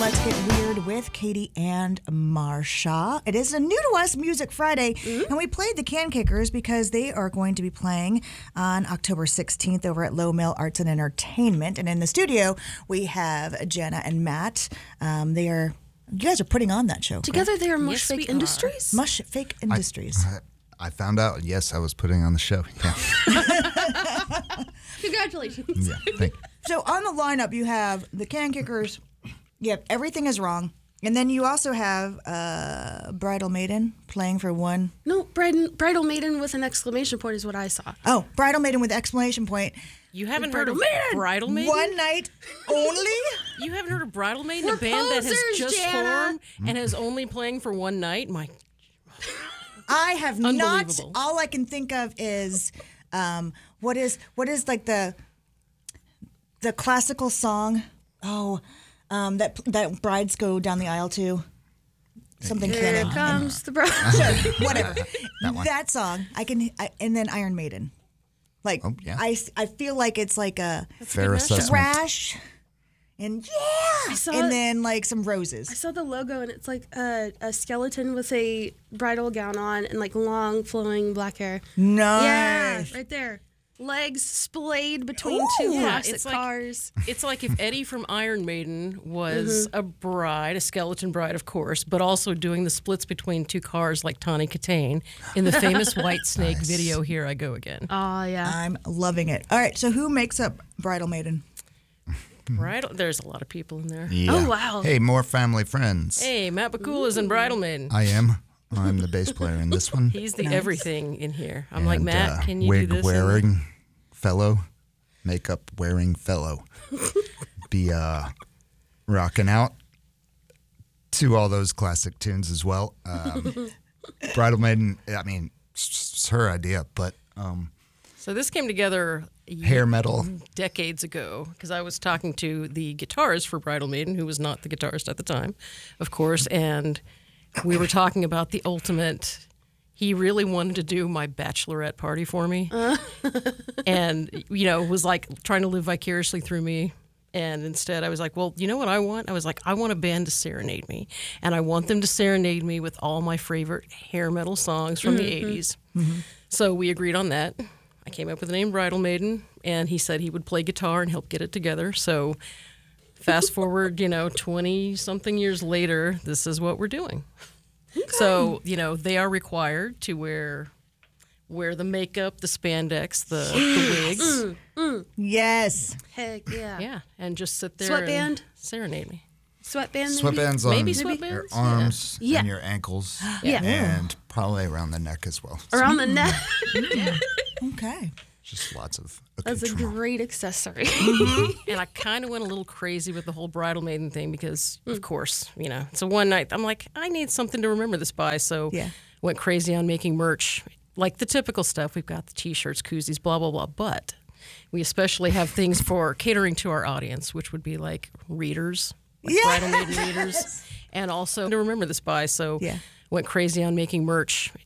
Let's Get Weird with Katie and Marsha. It is a new to us Music Friday, and we played the Can Kickers because they are going to be playing on October 16th over at Low Mill Arts and Entertainment. And in the studio, we have Jenna and Matt. You guys are putting on that show. Together they are Mush Yes, Fake we Industries? Mush Fake Industries. I found out, yes, I was putting on the show. Yeah. Congratulations. Yeah, thank you. So on the lineup, you have the Can Kickers. You have Everything Is Wrong. And then you also have Bridal Maiden playing for one. No, Bridal Maiden with an exclamation point is what I saw. Oh, Bridal Maiden with exclamation point. You haven't heard of Maiden! Bridal Maiden? One night only? You haven't heard of Bridal Maiden, a band that has posers, just Jana. formed and is only playing for one night? I have not. Unbelievable. All I can think of is what is like the classical song? Oh, that brides go down the aisle to. Something Here canon. comes the bride. Sure, whatever. That one. That song. And then Iron Maiden. Like Oh, yeah. I feel like it's like a Fair mashup. assessment. thrash and saw and it. then like some I roses. saw the logo and it's like a skeleton with a bridal gown on and like long flowing black hair. Nice. Yeah, right there. Legs splayed between two Ooh. classic it's like- cars. It's like if Eddie from Iron Maiden was a bride, a skeleton bride, of course, but also doing the splits between two cars like Tawny Katane in the famous White Snake video, Here I Go Again. Oh, yeah. I'm loving it. All right, so who makes up Bridal Maiden? Bridal, there's a lot of people in there. Yeah. Oh, wow. Hey, more family friends. Hey, Matt Bakula's in Bridal Maiden. I am. I'm the bass player in this one. He's the everything in here. I'm like, And, Matt, can you do wig this? wearing fellow, makeup wearing fellow. Be rocking out to all those classic tunes as well. Bridal Maiden, I mean, it's her idea, but So this came together hair metal. decades ago because I was talking to the guitarist for Bridal Maiden, who was not the guitarist at the time, of course, and we were talking about the ultimate. He really wanted to do my bachelorette party for me, and was like trying to live vicariously through me. And instead, I was like, well, you know what I want? I was like, I want a band to serenade me, and I want them to serenade me with all my favorite hair metal songs from the 80s. So we agreed on that. I came up with the name Bridal Maiden, and he said he would play guitar and help get it together. So fast forward, 20-something years later, this is what we're doing. Okay. So, they are required to wear the makeup, the spandex, the wigs. Yes. Heck yeah. Yeah, and just sit there Sweatband? and serenade me. Sweatband, maybe? Sweatbands on Maybe your sweatbands? arms Yeah. and your ankles. Yeah. And probably around the neck as well. Around the neck. Okay. Just lots of That's a accoutrement. great accessory. And I kind of went a little crazy with the whole Bridal Maiden thing because, of course, it's a one night. I'm like, I need something to remember this by. So Yeah. went crazy on making merch, like the typical stuff. We've got the T-shirts, koozies, blah, blah, blah. But we especially have things for catering to our audience, which would be like readers, like Bridal Maiden readers. And also to remember this by. So Yeah. went crazy on making merch,